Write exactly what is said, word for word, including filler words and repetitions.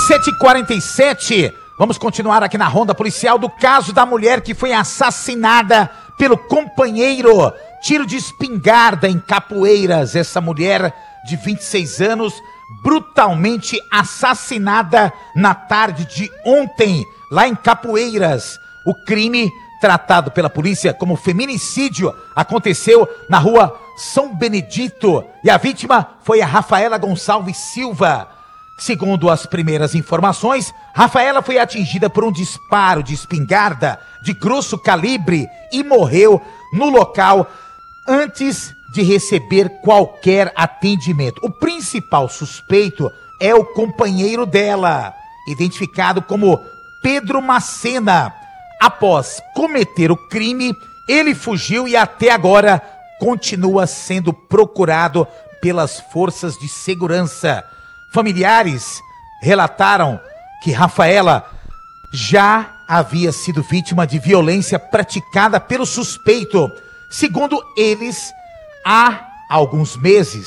sete e quarenta e sete, vamos continuar aqui na ronda policial do caso da mulher que foi assassinada pelo companheiro. Tiro de espingarda em Capoeiras. Essa mulher de vinte e seis anos, brutalmente assassinada na tarde de ontem, lá em Capoeiras. O crime, tratado pela polícia como feminicídio, aconteceu na rua São Benedito e a vítima foi a Rafaela Gonçalves Silva. Segundo as primeiras informações, Rafaela foi atingida por um disparo de espingarda de grosso calibre e morreu no local antes de receber qualquer atendimento. O principal suspeito é o companheiro dela, identificado como Pedro Macena. Após cometer o crime, ele fugiu e até agora continua sendo procurado pelas forças de segurança. Familiares relataram que Rafaela já havia sido vítima de violência praticada pelo suspeito. Segundo eles, há alguns meses,